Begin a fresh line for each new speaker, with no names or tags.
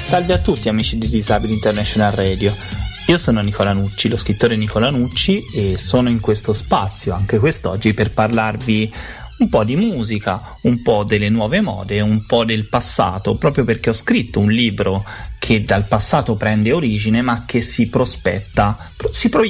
Salve a tutti amici di Disabili International Radio, io sono Nicola Nucci, lo scrittore Nicola Nucci, e sono in questo spazio anche quest'oggi per parlarvi un po' di musica, un po' delle nuove mode, un po' del passato, proprio perché ho scritto un libro che dal passato prende origine ma che si prospetta, si